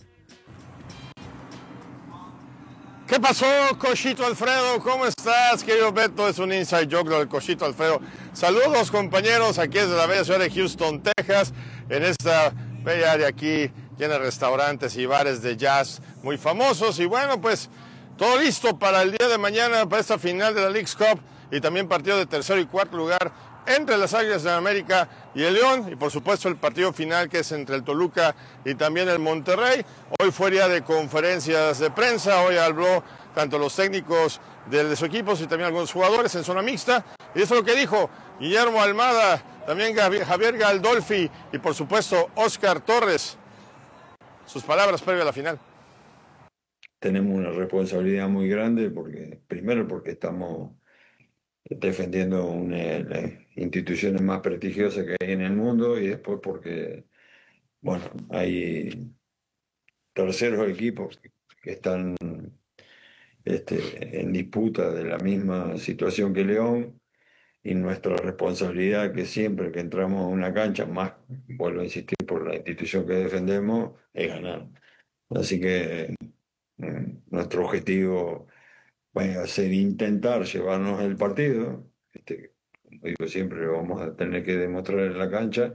¿Qué pasó, Cochito Alfredo? ¿Cómo estás, querido Beto? Es un inside joke lo del Cochito Alfredo. Saludos, compañeros, aquí desde la bella ciudad de Houston, Texas, en esta bella área aquí llena de restaurantes y bares de jazz muy famosos. Y bueno, pues todo listo para el día de mañana, para esta final de la Leagues Cup y también partido de tercero y cuarto lugar entre las Águilas de América y el León, y por supuesto el partido final que es entre el Toluca y también el Monterrey. Hoy fue día de conferencias de prensa, hoy habló tanto los técnicos de sus equipos y también algunos jugadores en zona mixta, y eso es lo que dijo Guillermo Almada, también Javier Galdolfi y por supuesto Oscar Torres. Sus palabras previo a la final. Tenemos una responsabilidad muy grande, primero porque estamos defendiendo una de las instituciones más prestigiosas que hay en el mundo, y después porque, bueno, hay terceros equipos que están en disputa de la misma situación que León, y nuestra responsabilidad, que siempre que entramos a una cancha, más, vuelvo a insistir, por la institución que defendemos, es ganar. Así que nuestro objetivo va a ser intentar llevarnos el partido, como digo siempre, lo vamos a tener que demostrar en la cancha,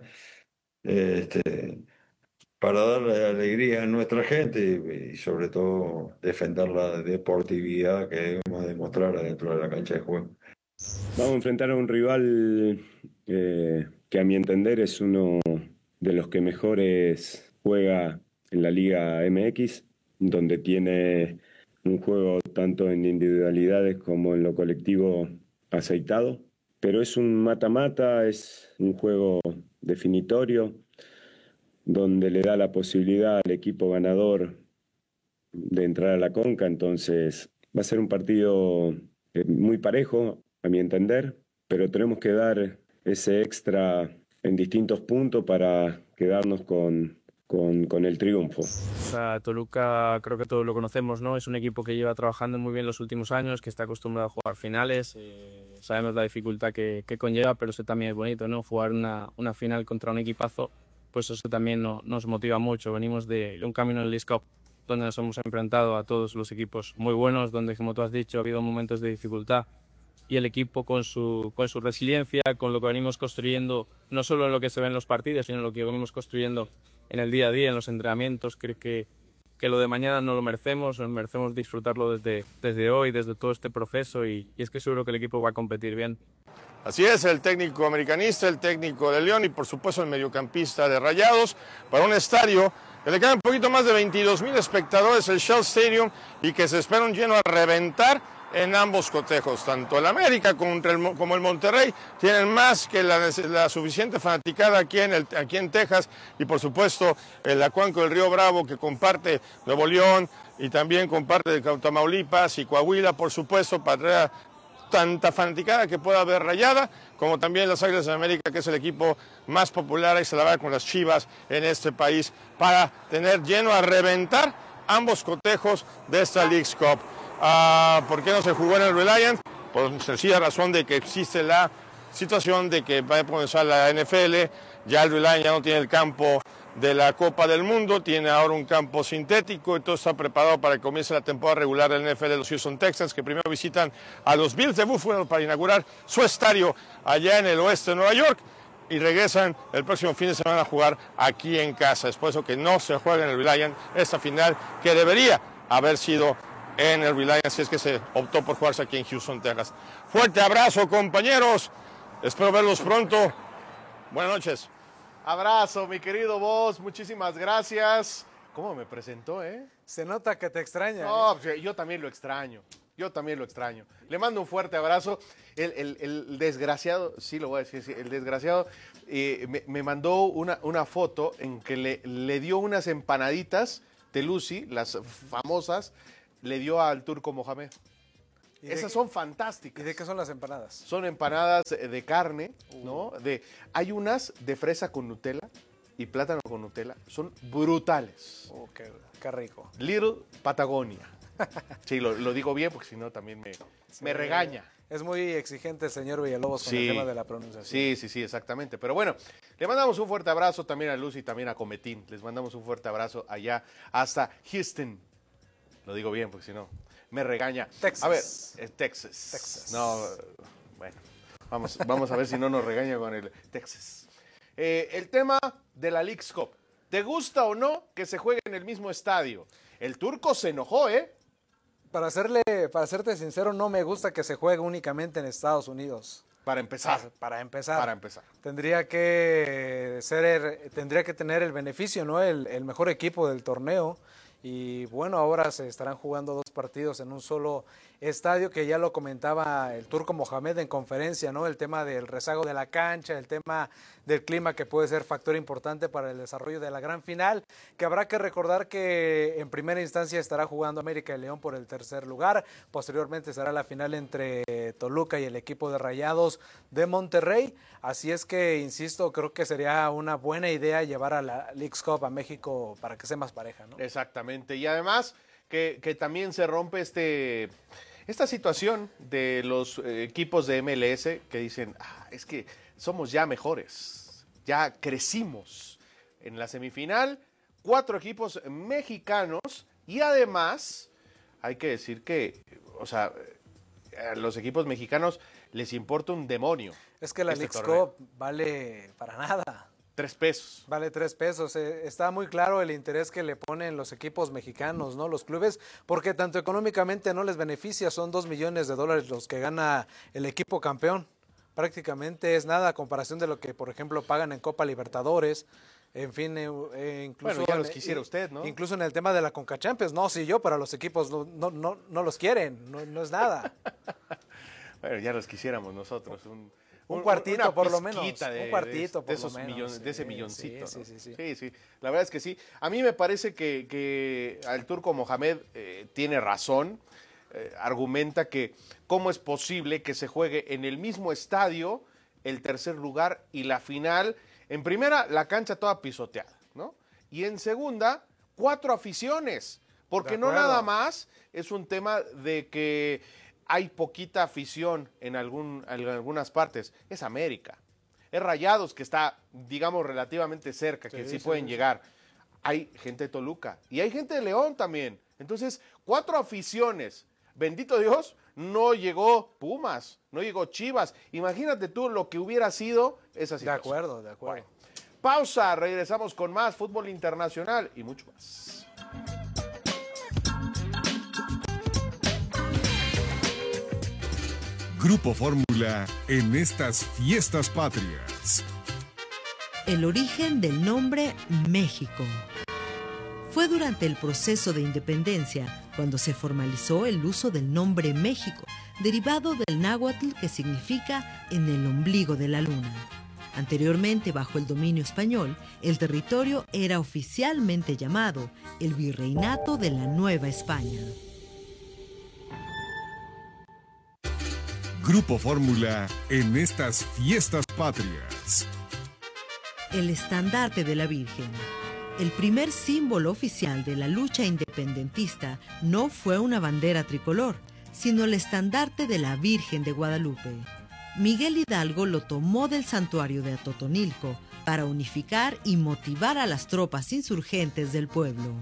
para darle alegría a nuestra gente y sobre todo defender la deportividad que debemos demostrar dentro de la cancha de juego. Vamos a enfrentar a un rival que a mi entender es uno de los que mejores juega en la Liga MX, donde tiene un juego tanto en individualidades como en lo colectivo aceitado, pero es un mata-mata, es un juego definitorio, donde le da la posibilidad al equipo ganador de entrar a la Conca. Entonces va a ser un partido muy parejo, a mi entender, pero tenemos que dar ese extra en distintos puntos para quedarnos con con el triunfo. O sea, Toluca creo que todos lo conocemos, ¿no? Es un equipo que lleva trabajando muy bien los últimos años, que está acostumbrado a jugar finales. Sabemos la dificultad que conlleva, pero eso también es bonito, ¿no? Jugar una final contra un equipazo, pues eso también nos motiva mucho. Venimos de un camino en el Leagues Cup donde nos hemos enfrentado a todos los equipos muy buenos, donde, como tú has dicho, ha habido momentos de dificultad. Y el equipo con su resiliencia, con lo que venimos construyendo, no solo en lo que se ve en los partidos, sino en lo que venimos construyendo en el día a día, en los entrenamientos, creo que lo de mañana no lo merecemos disfrutarlo desde hoy, desde todo este proceso y es que seguro que el equipo va a competir bien. Así es, el técnico americanista, el técnico de León y por supuesto el mediocampista de Rayados para un estadio que le quedan un poquito más de 22,000 espectadores, el Shell Stadium, y que se espera un lleno a reventar en ambos cotejos. Tanto el América como el Monterrey tienen más que la suficiente fanaticada aquí en Texas y por supuesto el Acuanco del Río Bravo que comparte Nuevo León y también comparte de Tamaulipas y Coahuila, por supuesto, para tanta fanaticada que pueda haber Rayada, como también las Águilas de América, que es el equipo más popular, y se la va con las Chivas en este país, para tener lleno a reventar ambos cotejos de esta Leagues Cup. ¿Por qué no se jugó en el Reliant? Por sencilla razón de que existe la situación de que va a comenzar la NFL, ya el Reliant ya no tiene el campo de la Copa del Mundo, tiene ahora un campo sintético y todo está preparado para que comience la temporada regular del NFL de los Houston Texans, que primero visitan a los Bills de Buffalo para inaugurar su estadio allá en el oeste de Nueva York y regresan el próximo fin de semana a jugar aquí en casa. Es por eso que no se juega en el Reliant esta final que debería haber sido en el Reliant, si es que se optó por jugarse aquí en Houston, Texas. Fuerte abrazo, compañeros. Espero verlos pronto. Buenas noches. Abrazo, mi querido Boss. Muchísimas gracias. ¿Cómo me presentó, Se nota que te extraña. No, yo también lo extraño. Le mando un fuerte abrazo. El desgraciado, sí lo voy a decir, sí, el desgraciado me mandó una foto en que le dio unas empanaditas de Lucy, las famosas, le dio al Turco Mohamed. Esas son fantásticas. ¿Y de qué son las empanadas? Son empanadas de carne, ¿no? Hay unas de fresa con Nutella y plátano con Nutella. Son brutales. Qué rico. Little Patagonia. Sí, lo digo bien porque si no también me regaña. Es muy exigente el señor Villalobos con el tema de la pronunciación. Sí, exactamente. Pero bueno, le mandamos un fuerte abrazo también a Lucy y también a Cometín. Les mandamos un fuerte abrazo allá hasta Houston. Lo digo bien porque si no me regaña. Texas. A ver, Texas. No, bueno, vamos a ver si no nos regaña con el Texas. El tema de la Leagues Cup. ¿Te gusta o no que se juegue en el mismo estadio? El Turco se enojó, Para serte sincero, no me gusta que se juegue únicamente en Estados Unidos. Para empezar. Tendría que tener el beneficio, ¿no? El mejor equipo del torneo. Y bueno, ahora se estarán jugando 2 partidos en un solo estadio, que ya lo comentaba el Turco Mohamed en conferencia, ¿no? El tema del rezago de la cancha, el tema del clima, que puede ser factor importante para el desarrollo de la gran final, que habrá que recordar que en primera instancia estará jugando América y León por el tercer lugar. Posteriormente será la final entre Toluca y el equipo de Rayados de Monterrey. Así es que, insisto, creo que sería una buena idea llevar a la Leagues Cup a México para que sea más pareja, ¿no? Exactamente. Y además que también se rompe esta situación de los equipos de MLS que dicen, es que somos ya mejores, ya crecimos. En la semifinal, 4 equipos mexicanos y además hay que decir que, a los equipos mexicanos les importa un demonio. Es que la Leagues Cup vale para nada. 3 pesos. Vale 3 pesos. Está muy claro el interés que le ponen los equipos mexicanos, ¿no? Los clubes, porque tanto económicamente no les beneficia, son $2 millones los que gana el equipo campeón. Prácticamente es nada a comparación de lo que, por ejemplo, pagan en Copa Libertadores. En fin, incluso... Bueno, ya los quisiera usted, ¿no? Incluso en el tema de la Conca Champions. No, si yo, para los equipos no los quieren, no es nada. Bueno, ya los quisiéramos nosotros. Un cuartito por lo menos. Un cuartito por lo menos. Millones, de ese milloncito. Sí. Sí, la verdad es que sí. A mí me parece que el Turco Mohamed tiene razón. Argumenta que cómo es posible que se juegue en el mismo estadio el tercer lugar y la final. En primera, la cancha toda pisoteada, ¿no? y en segunda, 4 aficiones. Porque no nada más es un tema de que hay poquita afición en algunas partes. Es América. Es Rayados, que está, digamos, relativamente cerca, que sí pueden llegar. Hay gente de Toluca y hay gente de León también. Entonces, 4 aficiones. Bendito Dios, no llegó Pumas, no llegó Chivas. Imagínate tú lo que hubiera sido esa situación. De acuerdo. Bueno, pausa, regresamos con más fútbol internacional y mucho más. Grupo Fórmula en estas fiestas patrias. El origen del nombre México. Fue durante el proceso de independencia cuando se formalizó el uso del nombre México, derivado del náhuatl que significa en el ombligo de la luna. Anteriormente, bajo el dominio español, el territorio era oficialmente llamado el Virreinato de la Nueva España. Grupo Fórmula en estas fiestas patrias. El estandarte de la Virgen. El primer símbolo oficial de la lucha independentista no fue una bandera tricolor, sino el estandarte de la Virgen de Guadalupe. Miguel Hidalgo lo tomó del santuario de Atotonilco para unificar y motivar a las tropas insurgentes del pueblo.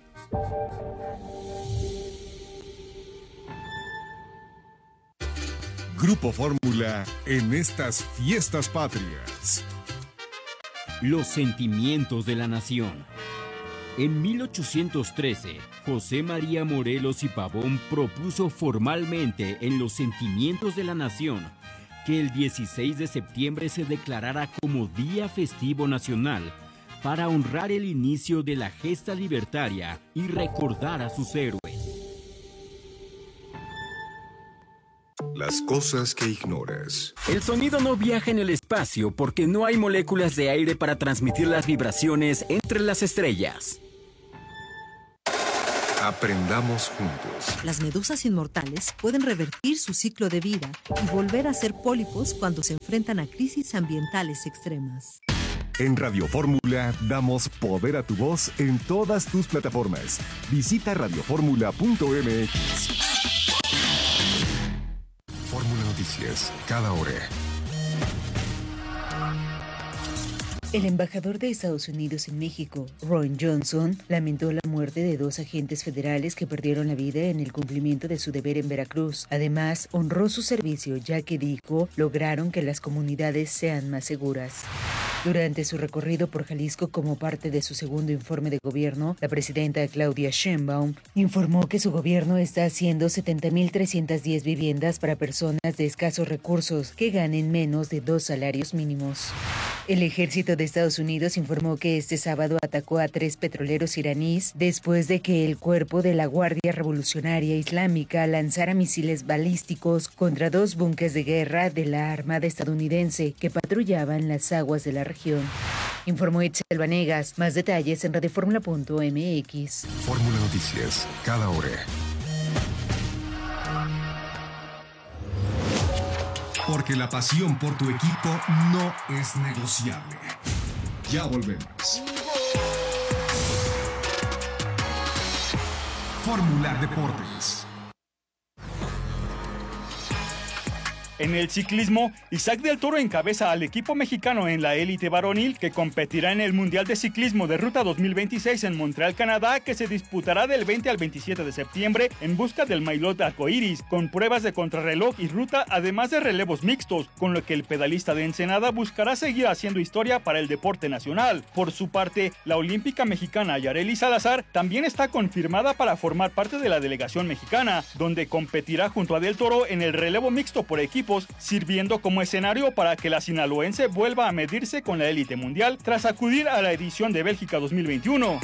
Grupo Fórmula en estas fiestas patrias. Los sentimientos de la nación. En 1813, José María Morelos y Pavón propuso formalmente en los sentimientos de la nación que el 16 de septiembre se declarara como Día Festivo Nacional para honrar el inicio de la gesta libertaria y recordar a sus héroes. Las cosas que ignoras. El sonido no viaja en el espacio porque no hay moléculas de aire para transmitir las vibraciones entre las estrellas. Aprendamos juntos. Las medusas inmortales pueden revertir su ciclo de vida y volver a ser pólipos cuando se enfrentan a crisis ambientales extremas. En Radio Fórmula damos poder a tu voz en todas tus plataformas. Visita radioformula.mx. Fórmula Noticias, cada hora. El embajador de Estados Unidos en México, Ron Johnson, lamentó la muerte de 2 agentes federales que perdieron la vida en el cumplimiento de su deber en Veracruz. Además, honró su servicio, ya que dijo, lograron que las comunidades sean más seguras. Durante su recorrido por Jalisco como parte de su segundo informe de gobierno, la presidenta Claudia Sheinbaum informó que su gobierno está haciendo 70,310 viviendas para personas de escasos recursos que ganen menos de 2 salarios mínimos. El ejército de Estados Unidos informó que este sábado atacó a 3 petroleros iraníes después de que el cuerpo de la Guardia Revolucionaria Islámica lanzara misiles balísticos contra 2 buques de guerra de la Armada estadounidense que patrullaban las aguas de la región. Informó Itzel Vanegas. Más detalles en radioformula.mx. Fórmula Noticias, cada hora. Porque la pasión por tu equipo no es negociable. Ya volvemos. Fórmula Deportes. En el ciclismo, Isaac del Toro encabeza al equipo mexicano en la élite varonil que competirá en el Mundial de Ciclismo de Ruta 2026 en Montreal, Canadá, que se disputará del 20 al 27 de septiembre en busca del maillot arcoíris, con pruebas de contrarreloj y ruta, además de relevos mixtos, con lo que el pedalista de Ensenada buscará seguir haciendo historia para el deporte nacional. Por su parte, la olímpica mexicana Yareli Salazar también está confirmada para formar parte de la delegación mexicana, donde competirá junto a del Toro en el relevo mixto por equipo, sirviendo como escenario para que la sinaloense vuelva a medirse con la élite mundial tras acudir a la edición de Bélgica 2021.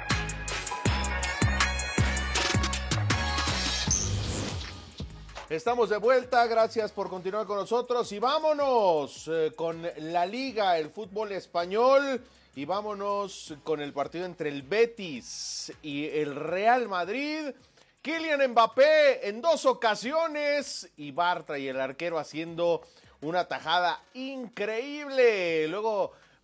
Estamos de vuelta, gracias por continuar con nosotros y vámonos con la Liga, el fútbol español, y vámonos con el partido entre el Betis y el Real Madrid. Kylian Mbappé en 2 ocasiones y Bartra y el arquero haciendo una tajada increíble. Luego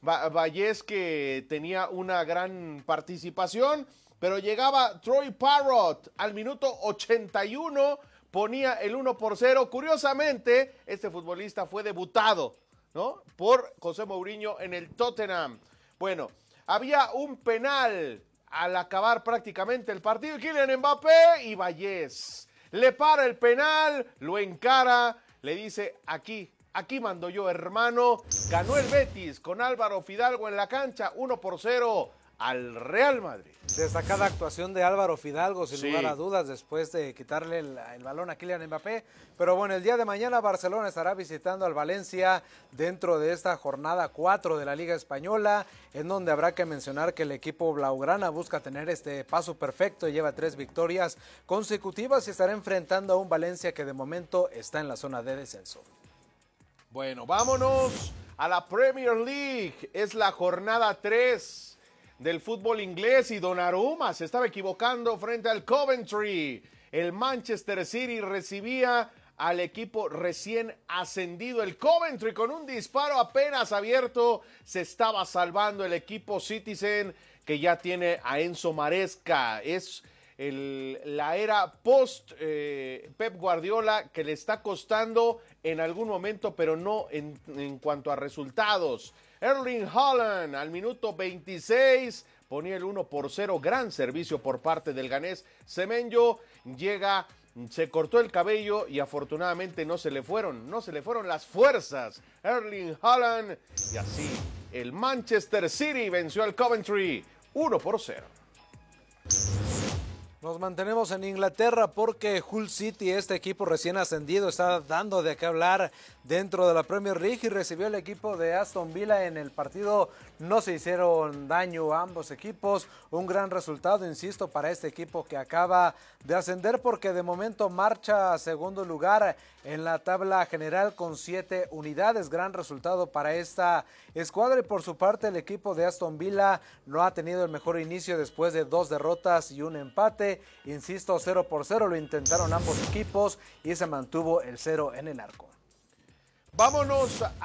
Vallés, que tenía una gran participación, pero llegaba Troy Parrott al minuto 81, ponía el 1-0. Curiosamente, este futbolista fue debutado, ¿no?, por José Mourinho en el Tottenham. Bueno, había un penal al acabar prácticamente el partido. Kylian Mbappé, y Vallés le para el penal, lo encara, le dice: aquí mando yo, hermano. Ganó el Betis con Álvaro Fidalgo en la cancha, 1-0 al Real Madrid. Destacada actuación de Álvaro Fidalgo, sin lugar a dudas, después de quitarle el balón a Kylian Mbappé. Pero bueno, el día de mañana Barcelona estará visitando al Valencia dentro de esta jornada 4 de la Liga Española, en donde habrá que mencionar que el equipo blaugrana busca tener este paso perfecto, lleva 3 victorias consecutivas y estará enfrentando a un Valencia que de momento está en la zona de descenso. Bueno, vámonos a la Premier League. Es la jornada 3 del fútbol inglés y Donnarumma se estaba equivocando frente al Coventry. El Manchester City recibía al equipo recién ascendido. El Coventry, con un disparo apenas abierto, se estaba salvando el equipo Citizen, que ya tiene a Enzo Maresca. Es la era post Pep Guardiola, que le está costando en algún momento, pero no en cuanto a resultados. Erling Haaland al minuto 26 ponía el 1-0, gran servicio por parte del ganés. Semenyo llega, se cortó el cabello y afortunadamente no se le fueron las fuerzas. Erling Haaland, y así el Manchester City venció al Coventry 1-0. Nos mantenemos en Inglaterra porque Hull City, este equipo recién ascendido, está dando de qué hablar dentro de la Premier League y recibió el equipo de Aston Villa en el partido. No se hicieron daño a ambos equipos, un gran resultado, insisto, para este equipo que acaba de ascender, porque de momento marcha a segundo lugar en la tabla general con 7 unidades, gran resultado para esta escuadra. Y por su parte el equipo de Aston Villa no ha tenido el mejor inicio después de 2 derrotas y un empate, insisto, 0-0, lo intentaron ambos equipos y se mantuvo el 0 en el arco. Vámonos